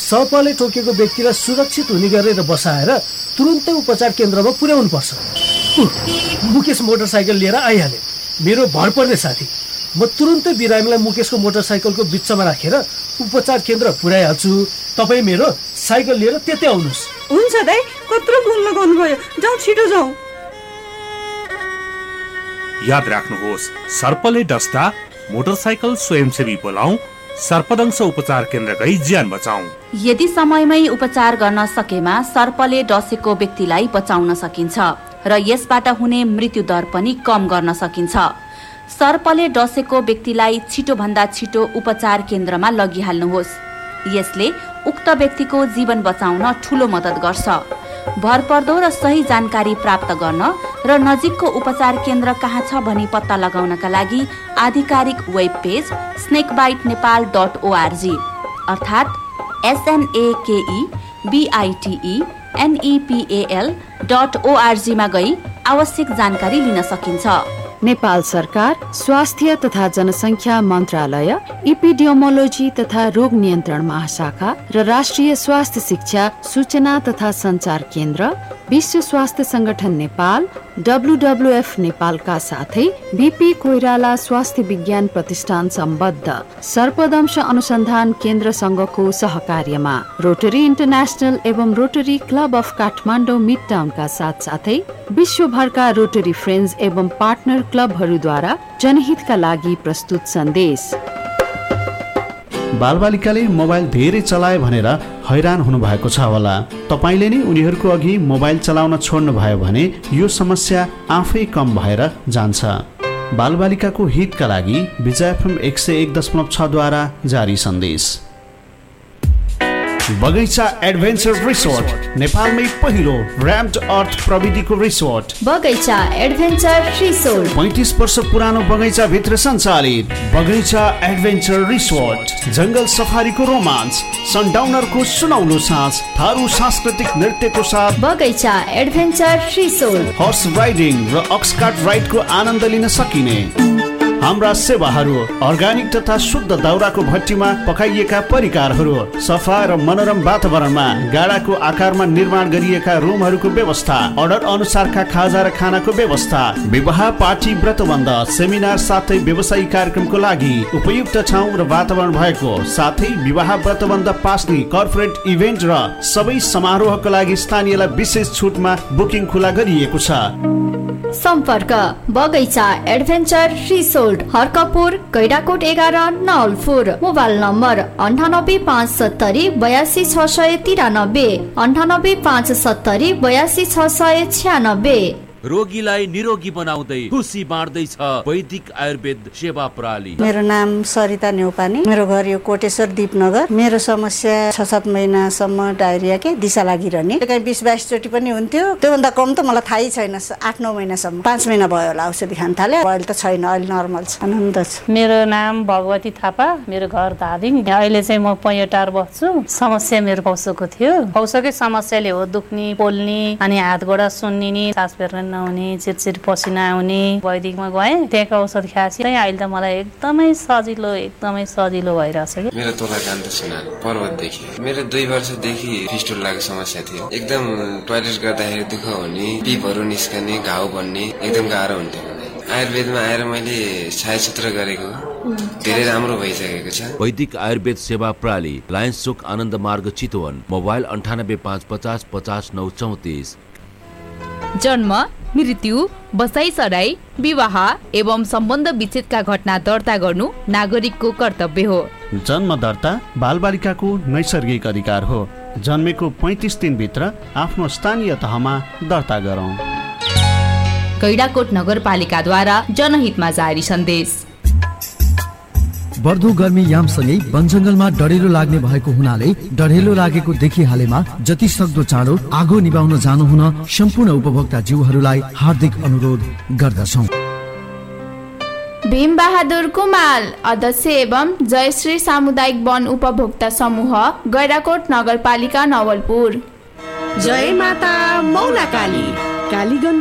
सर्पले टोकेको व्यक्तिलाई सुरक्षित हुने गरेर बसाएर तुरुन्तै उपचार केन्द्रमा पुर्याउनु पर्छ। मुकेश मोटरसाइकल लिएर आइहाले, मेरो भरपर्ने साथी। म तुरुन्तै बिरामीलाई मुकेशको मोटरसाइकलको बिचमा राखेर उपचार केन्द्र पुर्याइहाल्छु। तपाईँ मेरो साइकल लिएर त्यतै आउनुहोस्। हुन्छ दाइ, कत्रो फोन लगाउनु भयो, जाऊ छिटो जाऊ। याद राख्नुहोस्, सर्पले डस्दा मोटरसाइकल स्वयंसेवी बोलाऊ, सर्पदंश उपचार केन्द्र गई ज्यान बचाऊ। यदि समयमै उपचार गर्न सकेमा सर्पले डसेको व्यक्तिलाई बचाउन सकिन्छ र यसबाट हुने मृत्यु दर पनि कम गर्न सकिन्छ। सर्पले डसेको व्यक्तिलाई छिटोभन्दा छिटो उपचार केन्द्रमा लगिहाल्नुहोस्। यसले उक्त व्यक्तिको जीवन बचाउन ठूलो मद्दत गर्छ। भरपर्दो र सही जानकारी प्राप्त गर्न र नजिकको उपचार केन्द्र कहाँ छ भनी पत्ता लगाउनका लागि आधिकारिक वेब पेज snakebitenepal.org अर्थात् SNAKEBITENEPAL.org मा गई आवश्यक जानकारी लिन सकिन्छ। नेपाल सरकार स्वास्थ्य तथा जनसङ्ख्या मन्त्रालय, इपिडियोमोलोजी तथा रोग नियन्त्रण महाशाखा र राष्ट्रिय स्वास्थ्य शिक्षा सूचना तथा सञ्चार केन्द्र, विश्व स्वास्थ्य संगठन नेपाल, WWF नेपालका साथै VP कोइराला स्वास्थ्य विज्ञान प्रतिष्ठान सम्बद्ध सर्पदंश अनुसन्धान केन्द्र संघको सहकार्यमा रोटरी इन्टरनेशनल एवं rotary club of Kathmandu mid टाउनका साथसाथै विश्वभरका रोटरी फ्रेन्ड्स एवं पार्टनर क्लबहरूद्वारा जनहितका लागि प्रस्तुत सन्देश। बालबालिकाले मोबाइल धेरै चलाए भनेर हैरान हुनु भएको छ होला। तपाईले नै उनीहरूको अघि मोबाइल चलाउन छोड्नु भयो भने यो समस्या आफै कम भएर जान्छ। बालबालिकाको हितका लागि विजय FM 101.6 द्वारा जारी सन्देश। बगैँचा एडभेन्चर रिसोर्ट, नेपालमै पहिलो र्याम्ड अर्थ प्रविधिको रिसोर्ट। बगैँचा एडभेन्चर रिसोर्ट 35 वर्ष पुरानो बगैँचा भित्र सञ्चालित बगैँचा एडभेन्चर रिसोर्ट। जंगल सफारीको रोमाञ्च, सनडाउनरको सुनौलो साँझ, थारू सांस्कृतिक नृत्यको साथ बगैँचा एडभेन्चर रिसोर्ट। हर्स राइडिङ र अक्सकार्ट राइडको आनन्द लिन सकिने हाम्रा सेवाहरू, अर्ग्यानिक तथा शुद्ध दाउराको भट्टीमा पकाइएका परिकारहरू, सफा र मनोरम वातावरणमा गाडाको आकारमा निर्माण गरिएका रुमहरूको व्यवस्था, अर्डर अनुसारका खाजा र खानाको व्यवस्था, विवाह पार्टी व्रतबन्ध सेमिनार साथै व्यवसायिक कार्यक्रमको लागि उपयुक्त ठाउँ र वातावरण भएको साथै विवाह व्रतबन्ध पास्ने कर्पोरेट इभेन्ट र सबै समारोहको लागि स्थानीयलाई विशेष छुटमा बुकिङ खुला गरिएको छ। सम्पर्क बगैँचा adventure resort, Harkapur, Gaindakot 11 Nawalpur. Mobile number 9857 82693 9857 82696। रोगीलाई निरोगी बनाउँदै खुसी बाँड्दैछ वैदिक आयुर्वेद सेवा प्रणाली। मेरो नाम सरिता न्यौपानी, मेरो घर यो कोटेश्वर दीपनगर। मेरो समस्या 6-7 महिनासम्म डायरिया के दिशा लागिरहने, कहीँ 20-22 चोटि पनि हुन्थ्यो। त्योभन्दा कम त मलाई थाहै छैन। 8-9 महिनासम्म, 5 महिना भयो होला औषधि खान थाले। अहिले त छैन, अहिले नर्मल छ, आनन्द छ। मेरो नाम भगवती थापा, मेरो घर धादिङ। अहिले चाहिँ म पैयटार बस्छु। समस्या मेरो पौसोको थियो। पौसोकै समस्याले हो दुख्ने, पोल्ने, अनि हात गोडा सुन्निने, सास फेर्न नहुने, चिरचिर पसिना आउने। वैदिकमा गएँ, त्यहाँको औषध खाएपछि अहिले त मलाई एकदमै सजिलो भइरहेछ कि। मेरो तोला जान्द सुना पर्वतदेखि मेरो 2 वर्षदेखि फिस्टुलाको समस्या थियो। एकदम टोयलेट गर्दाखेरि दुःख हुने, पिपहरू निस्कने, घाउ बन्ने, एकदम गाह्रो हुन्थ्यो। आयुर्वेदमा आएर मैले छायाचित्र गरेको धेरै राम्रो भइसकेको छ। वैदिक आयुर्वेद सेवा प्रणाली, लायन्स चोक आनन्द मार्ग चितवन। मोबाइल 9855 50 934। जन्म, मृत्यु, बसाई सराई, विवाह एवं सम्बन्ध विच्छेदका घटना दर्ता गर्नु नागरिकको कर्तव्य हो। जन्म दर्ता बालबालिकाको नैसर्गिक अधिकार हो। जन्मेको 35 दिनभित्र आफ्नो स्थानीय तहमा दर्ता गरौँ। गैडाकोट नगरपालिकाद्वारा जनहितमा जारी सन्देश। बढ्दो गर्मी यामसँगै वनजङ्गलमा डढेलो लाग्ने भएको हुनाले डढेलो लागेको देखिहालेमा जति सक्दो चाँडो आगो निभाउन जानुहुन सम्पूर्ण उपभोक्ता जीवहरूलाई हार्दिक अनुरोध गर्दछौँ। भीम बहादुर कुमाल, अध्यक्ष एवं जयश्री सामुदायिक वन उपभोक्ता समूह, गैडाकोट नगरपालिका नवलपुर। जय माता मौलाकाली।